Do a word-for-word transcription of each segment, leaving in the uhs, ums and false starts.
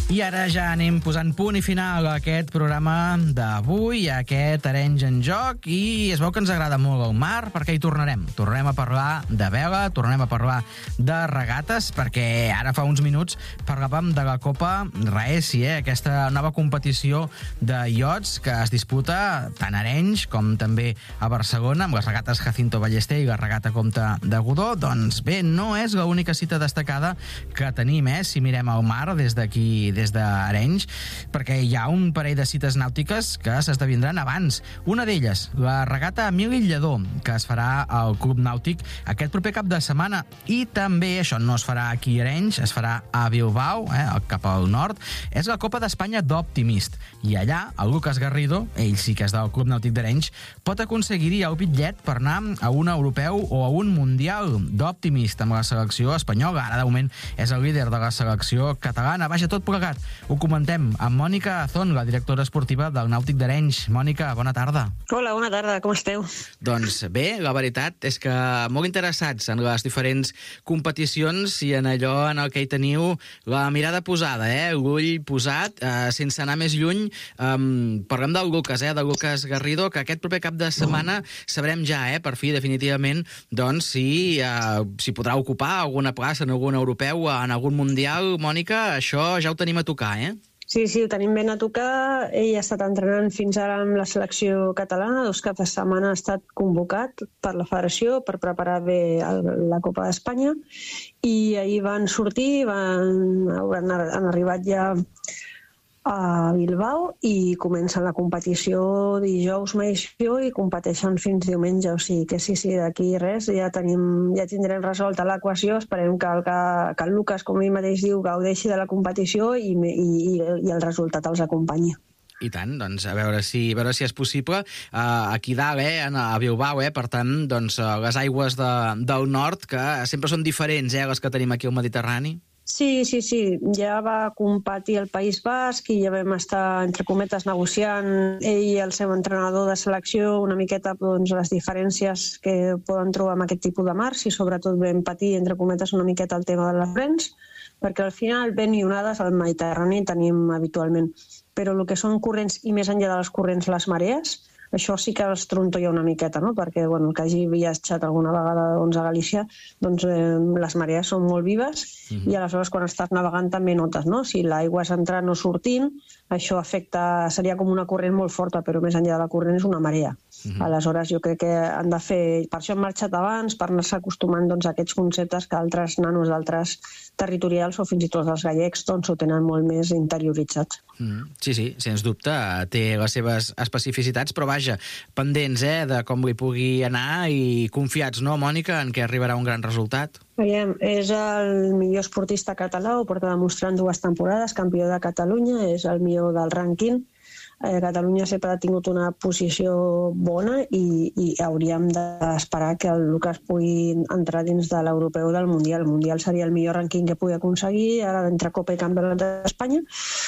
I ara ja anem posant punt i final a aquest programa d'avui, a aquest Arenys en Joc, i es veu que ens agrada molt el mar, perquè hi tornarem. Tornarem a parlar de vela, tornarem a parlar de regates, perquè ara fa uns minuts parlàvem de la Copa Raesi, eh? Aquesta nova competició de iots que es disputa tant a Arenys com també a Barcelona, amb les regates Jacinto Ballester i la regata Comte de Godó. Doncs bé, no és l'única cita destacada que tenim, eh? Si mirem al mar des d'aquí, des d'Arenys, perquè hi ha un parell de cites nàutiques que s'esdevindran abans. Una d'elles, la regata Emili Lledó, que es farà al Club Nàutic aquest proper cap de setmana, i també, això no es farà aquí a Arenys, es farà a Bilbao, eh, cap al nord, és la Copa d'Espanya d'Optimist, i allà el Lucas Garrido, ell sí que és del Club Nàutic d'Arenys, pot aconseguir-hi el bitllet per anar a un europeu o a un mundial d'Optimist amb la selecció espanyola. Ara, de moment, és el líder de la selecció catalana. Vaja, tot plegat ho comentem amb Mònica Azón, la directora esportiva del Nàutic d'Arenys. Mònica, bona tarda. Hola, bona tarda, com esteu? Doncs bé, la veritat és que molt interessats en les diferents competicions i en allò en el que hi teniu la mirada posada, eh? L'ull posat, eh, sense anar més lluny. Um, parlem del Lucas, eh? del Lucas Garrido, que aquest proper cap de setmana sabrem ja, eh? per fi, definitivament, doncs, si, eh, si podrà ocupar alguna plaça en algun europeu, en algun mundial. Mònica, això ja ho tenim a tocar, eh? Sí, sí, ho tenim ben a tocar. Ell ha estat entrenant fins ara amb la selecció catalana, dos caps de setmana ha estat convocat per la federació per preparar bé el, la Copa d'Espanya, i ahir van sortir, van, han, han arribat ja a Bilbao i comencen la competició dijous mateix i competeixen fins diumenge, o sigui que sí, sí, d'aquí res ja tenim, ja tindrem resolta l'equació. Esperem que el, que, que el Lucas, com ell mateix diu, gaudeixi de la competició i, i, i el resultat els acompanyi. I tant, doncs a veure si, a veure si és possible. Uh, aquí dalt, eh, a Bilbao, eh, per tant, doncs, uh, les aigües de, del nord, que sempre són diferents, eh, les que tenim aquí al Mediterrani. Sí, sí, sí, ja va competir el País Basc i ja vam estar, entre cometes, negociant ell i el seu entrenador de selecció una miqueta, doncs, les diferències que poden trobar amb aquest tipus de mars, i sobretot vam patir, entre cometes, una miqueta el tema de les vents, perquè al final vent i onades al Mediterrani tenim habitualment, però el que són corrents i més enllà de les corrents, les marees, això sí que els trontolla una miqueta, no? Perquè bueno, el que hagi viatjat alguna vegada doncs, a Galícia, doncs, eh, les marees són molt vives, uh-huh. i aleshores quan estàs navegant també notes, no? Si l'aigua és entrant o sortint, això afecta, seria com una corrent molt forta, però més enllà de la corrent és una marea. Uh-huh. Aleshores jo crec que han de fer, per això han marxat abans, per anar-se acostumant doncs, a aquests conceptes que altres nanos d'altres territorials o fins i tot els gallecs doncs, ho tenen molt més interioritzat. Mm, sí, sí, sens dubte, té les seves especificitats, però vaja, pendents, eh, de com li pugui anar i confiats, no, Mònica, en què arribarà un gran resultat? Veiem, és el millor esportista català, ho porta demostrant dues temporades, campió de Catalunya, és el millor del rànquing. Eh, Catalunya sempre ha tingut una posició bona i, i hauríem d'esperar que el Lucas pugui entrar dins de l'europeu del Mundial. El Mundial seria el millor rànquing que pugui aconseguir, ara entre Copa i Campionat d'Espanya,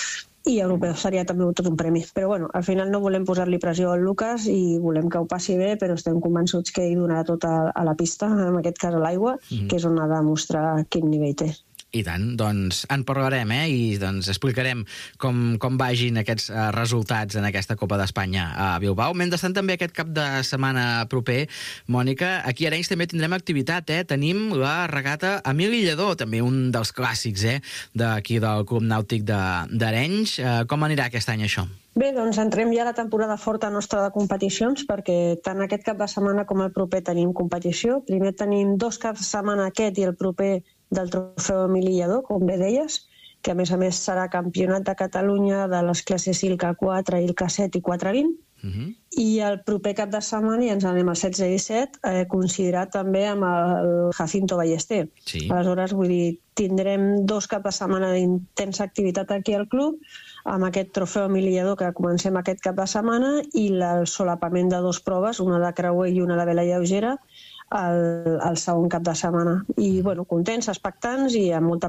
i europeu seria també tot un premi. Però bueno, al final no volem posar-li pressió al Lucas i volem que ho passi bé, però estem convençuts que ell donarà tot a, a la pista, en aquest cas a l'aigua, mm. que és on ha de mostrar quin nivell té. I tant, doncs en parlarem, eh? I doncs explicarem com, com vagin aquests uh, resultats en aquesta Copa d'Espanya a Bilbao. Mentrestant, també aquest cap de setmana proper, Mònica, aquí a Arenys també tindrem activitat, eh? Tenim la regata Emili Lledó, també un dels clàssics, eh? D'aquí del Club Nàutic d'Arenys. Uh, com anirà aquest any això? Bé, doncs entrem ja a la temporada forta nostra de competicions, perquè tant aquest cap de setmana com el proper tenim competició. Primer tenim dos caps de setmana, aquest i el proper, del trofeu Emili Lledó, com bé deies, que a més a més serà campionat de Catalunya de les classes I L K quatre, I L K set i quatre vint, uh-huh. i el proper cap de setmana, i ens anem al setze i disset, eh, considerat també amb el Jacinto Ballester. Sí. Aleshores, vull dir, tindrem dos caps de setmana d'intensa activitat aquí al club, amb aquest trofeu Emili Lledó que comencem aquest cap de setmana, i el solapament de dues proves, una de creuer i una de vela lleugera, el, el segon cap de setmana. I, bueno, contents, expectants i amb molta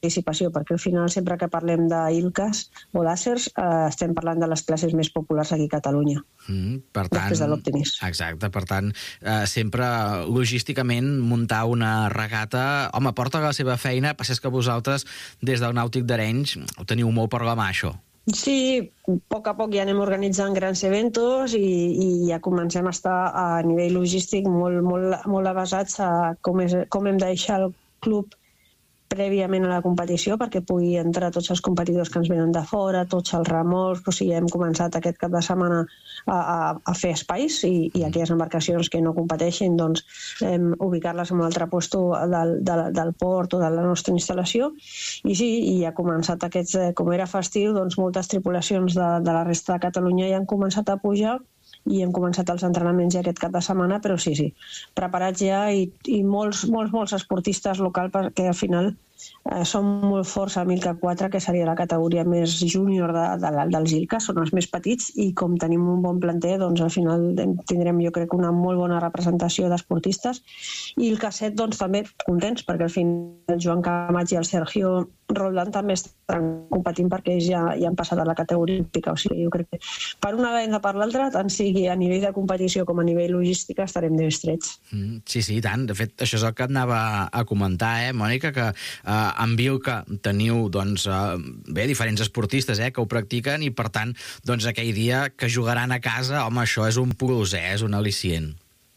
participació, perquè al final sempre que parlem d'Ilcas o làsers eh, estem parlant de les classes més populars aquí a Catalunya. Mm, per tant, després de l'Optimis. Exacte, per tant, eh, sempre logísticament muntar una regata, home, porta la seva feina, passés que vosaltres des del Nàutic d'Arenys ho teniu molt per la mà, això. Sí, a poc a poc ja anem organitzant grans eventos i, i ja comencem a estar a nivell logístic molt, molt, molt avasats a com, és, com hem de deixar el club prèviament a la competició perquè pugui entrar tots els competidors que ens venen de fora, tots els remolcs, o sigui, hem començat aquest cap de setmana a, a, a fer espais i, i aquelles embarcacions que no competeixin, doncs, eh, ubicar-les en un altre lloc del, del, del port o de la nostra instal·lació. I sí, i ha començat aquest, com era festiu, doncs moltes tripulacions de, de la resta de Catalunya ja han començat a pujar i hem començat els entrenaments ja aquest cap de setmana, però sí, sí, preparats ja i, i molts, molts, molts esportistes locals perquè al final eh, són molt forts a Milka quatre, que seria la categoria més júnior de, de, dels Ilcas, són els més petits i com tenim un bon planter, doncs al final tindrem jo crec una molt bona representació d'esportistes i el casset doncs també contents perquè al final el Joan Camats i el Sergio Roldán també estan competint perquè ells ja, ja han passat a la categoria olímpica, o sigui, jo crec que per una vegada per l'altra, tant sigui a nivell de competició com a nivell logística, estarem ben estrets. Mm, sí, sí, tant. De fet, això és el que et anava a comentar, eh, Mònica, que eh, en Vilca teniu, doncs, eh, bé, diferents esportistes eh, que ho practiquen i, per tant, doncs, aquell dia que jugaran a casa, home, això és un plus, eh, és un al·licient.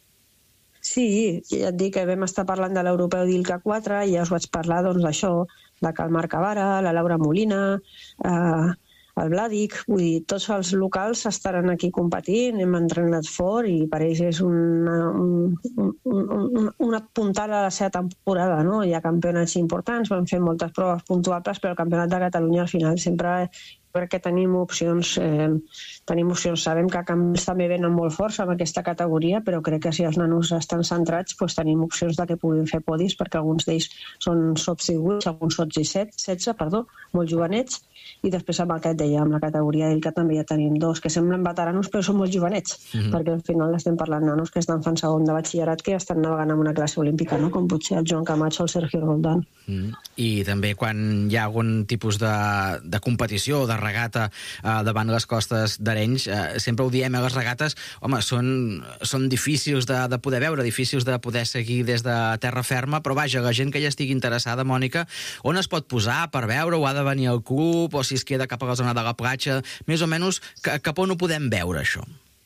Sí, ja et dic que vam estar parlant de l'europeu d'Ilca quatre i ja us vaig parlar doncs d'això, de que el Marc Cavara, la Laura Molina, eh, el Vladic, vull dir, tots els locals estaran aquí competint, hem entrenat fort i per ells és una, un, un, un, una puntada a la seva temporada, no? Hi ha campionats importants, van fer moltes proves puntuables, però el campionat de Catalunya al final sempre crec que tenim opcions, eh, tenim opcions, sabem que Camps també venen molt forts amb aquesta categoria, però crec que si els nanos estan centrats doncs tenim opcions de que puguin fer podis, perquè alguns d'ells són sub divuit, alguns sub disset, setze, perdó, molt jovenets, i després amb el que et deia, amb la categoria d'Ilca també ja tenim dos que semblen veteranos però són molt jovenets, mm-hmm. perquè al final estem parlant de nanos que estan fent segon de batxillerat que ja estan navegant en una classe olímpica, no? Com pot ser el Joan Camacho o el Sergio Roldán. Mm. I també quan hi ha algun tipus de, de competició o de regata eh, davant les costes d'Arenys, eh, sempre ho diem, eh, les regates, home, són, són difícils de, de poder veure, difícils de poder seguir des de terra ferma, però vaja, la gent que ja estigui interessada, Mònica, on es pot posar per veure, o ha de venir al club, o si es queda cap a la zona de la platja, més o menys cap on ho podem veure, això?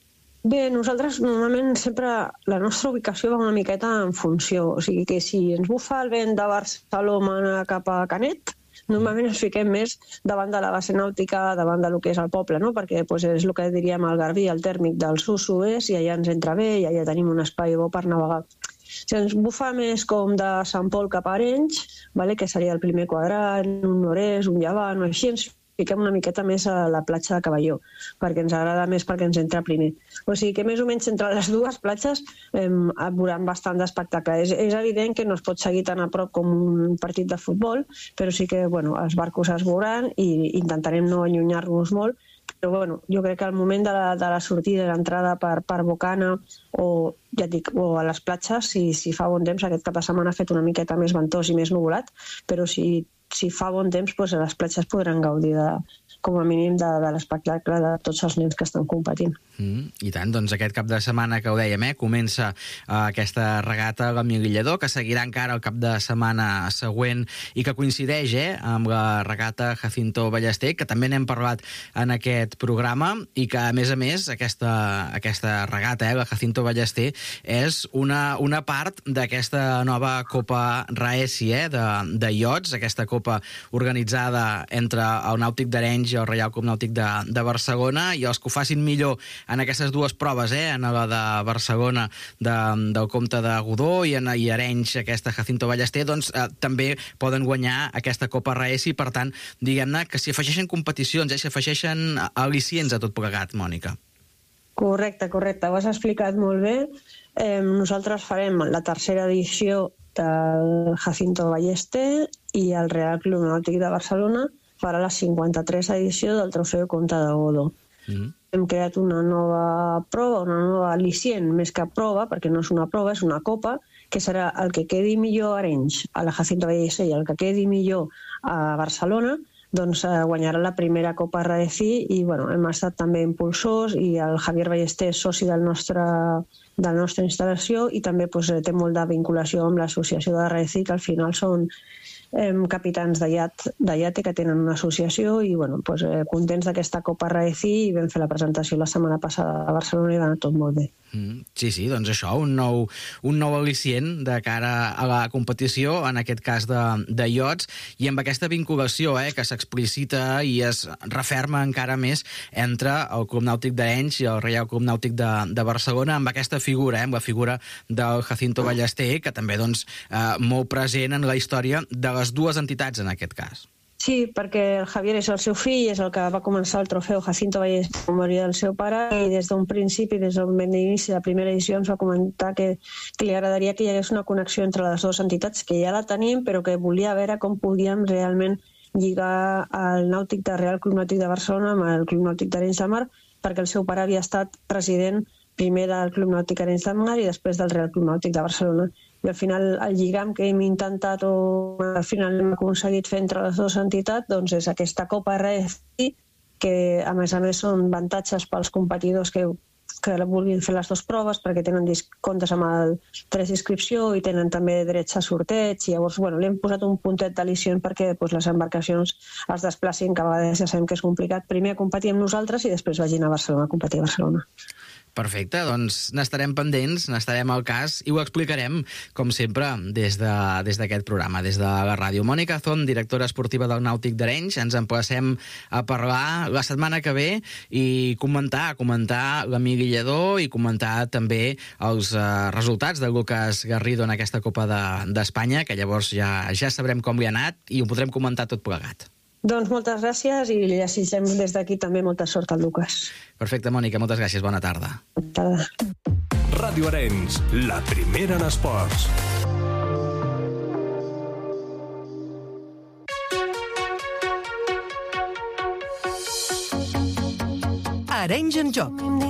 Bé, nosaltres normalment sempre la nostra ubicació va una miqueta en funció, o sigui que si ens bufa el vent de Barcelona cap a Canet, normalment ens fiquem més davant de la base nàutica, davant del que és el poble, no? Perquè pues, és el que diríem el Garbí, el tèrmic del sud-oest, i allà ens entra bé, i allà tenim un espai bo per navegar. Si ens bufa més com de Sant Pol cap a Arenys, vale, que seria el primer quadrant, un nord-est, un llevant, o així, ens fiquem una miqueta més a la platja de Cavalló, perquè ens agrada més perquè ens entra primer. O sigui que més o menys entre les dues platges eh, veuran bastant d'espectacle. És, és evident que no es pot seguir tan a prop com un partit de futbol, però sí que bueno, els barcos es veuran i intentarem no allunyar-nos molt, però bueno, jo crec que al moment de la, de la sortida i l'entrada per, per Bocana o, ja et dic, o a les platges, si, si fa bon temps, aquest cap de setmana ha fet una miqueta més ventós i més nuvolat, però si si fa bon temps, doncs, les platges podran gaudir de, com a mínim de, de l'espectacle de tots els nens que estan competint. Mm, I tant, doncs aquest cap de setmana que ho dèiem, eh, comença uh, aquesta regata a l'Emili-Lledó, que seguirà encara el cap de setmana següent i que coincideix eh, amb la regata Jacinto Ballester, que també n'hem parlat en aquest programa i que, a més a més, aquesta, aquesta regata, eh, la Jacinto Ballester, és una, una part d'aquesta nova Copa Raesi eh, de, de iots, aquesta Copa organitzada entre el Nàutic d'Arenys i el Reial Club Nàutic de, de Barcelona, i els que ho facin millor en aquestes dues proves, eh, en la de Barcelona de, del Comte de Godó i en i Arenys aquesta Jacinto Ballester, doncs eh, també poden guanyar aquesta Copa Raesi. Per tant, diguem-ne que s'hi afegeixen competicions, eh, s'hi afegeixen al·licients a tot plegat, Mònica. Correcte, correcte, ho has explicat molt bé. Eh, nosaltres farem la tercera edició del Jacinto Ballester i el Real Club Nàutic de Barcelona farà la cinquanta-tercera edició del Trofeu Comte de Godó. Mm. Hem creat una nova prova, una nova al·licient, més que prova, perquè no és una prova, és una copa, que serà el que quedi millor a Arenys, a la Jacinto Ballester, i el que quedi millor a Barcelona, doncs eh, guanyarà la primera Copa R D C I i bueno, hem estat també impulsors i el Javier Ballester és soci del nostre, de la nostra instal·lació i també doncs, té molt de vinculació amb l'associació de R D C I, que al final són eh, capitans de iat, de iate que tenen una associació i bueno, doncs, eh, contents d'aquesta Copa R D C I i vam fer la presentació la setmana passada a Barcelona i va anar tot molt bé. Mm, sí, sí, doncs això, un nou, un nou al·licient de cara a la competició, en aquest cas de, de iots, i amb aquesta vinculació eh, que s'explicita i es referma encara més entre el Club Nàutic d'Arenys i el Reial Club Nàutic de, de Barcelona, amb aquesta figura, eh, amb la figura del Jacinto Ballester, que també doncs, eh, molt present en la història de les dues entitats en aquest cas. Sí, perquè el Javier és el seu fill, és el que va començar el trofeu Jacinto Ballester en memòria del seu pare i des d'un principi, des d'un moment d'inici de la primera edició, ens va comentar que, que li agradaria que hi hagués una connexió entre les dues entitats, que ja la tenim, però que volia veure com podíem realment lligar el Nàutic de Real Club Nàutic de Barcelona amb el Club Nàutic d'Arenys de Mar, perquè el seu pare havia estat president primer del Club Nàutic Arenys de Mar i després del Real Club Nàutic de Barcelona. I al final el lligam que hem intentat o al final hem aconseguit fer entre les dues entitats doncs és aquesta Copa R D C I, que a més a més són avantatges pels competidors que, que vulguin fer les dues proves perquè tenen comptes amb el tres d'inscripció i tenen també drets a sorteig i llavors bueno, li hem posat un puntet d'al·licient perquè doncs, les embarcacions es desplacin, que a vegades ja sabem que és complicat, primer a competir amb nosaltres i després vagin a Barcelona a competir a Barcelona. Perfecte, doncs n'estarem pendents, n'estarem al cas i ho explicarem, com sempre, des de, des d'aquest programa, des de la ràdio. Mònica Azón, directora esportiva del Nàutic d'Arenys, ens emplacem a parlar la setmana que ve i comentar, comentar l'Emili Lledó i comentar també els eh, resultats de Lucas Garrido en aquesta Copa d'Espanya, de, que llavors ja, ja sabrem com li ha anat i ho podrem comentar tot plegat. Doncs moltes gràcies i li desitgem des d'aquí també molta sort al Lucas. Perfecte, Mònica, moltes gràcies. Bona tarda. Bona tarda. Ràdio Arenys, la primera en esports. Arenys en joc.